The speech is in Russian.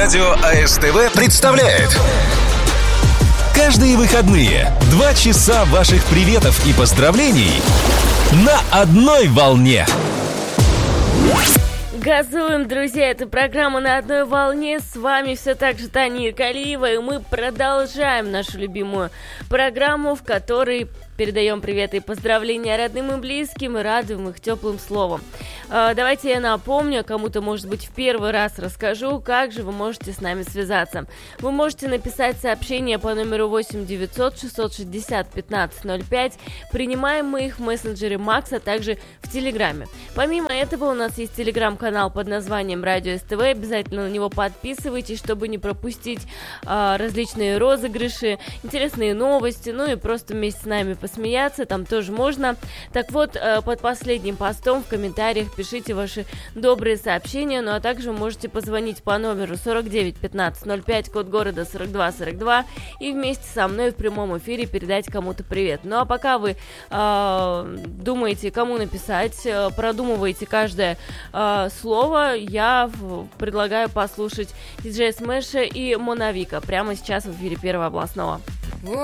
Радио АСТВ представляет каждые выходные 2 часа ваших приветов и поздравлений на одной волне. Газуем, друзья, это программа «На одной волне». С вами все так же Таня Иркалиева, и мы продолжаем нашу любимую программу, в которой передаем приветы и поздравления родным и близким и радуем их теплым словом. Давайте я напомню, кому-то, может быть, в первый раз расскажу, как же вы можете с нами связаться. Вы можете написать сообщение по номеру 8 900 660 1505. Принимаем мы их в мессенджере Макс, а также в Телеграме. Помимо этого, у нас есть Телеграм-канал под названием Радио СТВ. Обязательно на него подписывайтесь, чтобы не пропустить различные розыгрыши, интересные новости, ну и просто вместе с нами посмеяться, там тоже можно. Так вот, под последним постом в комментариях пишите ваши добрые сообщения, ну а также вы можете позвонить по номеру 49 15 05, код города 42 42, и вместе со мной в прямом эфире передать кому-то привет. Ну а пока вы думаете, кому написать, продумываете каждое слово, я предлагаю послушать диджея Смэша и Моновика прямо сейчас в эфире Первого областного.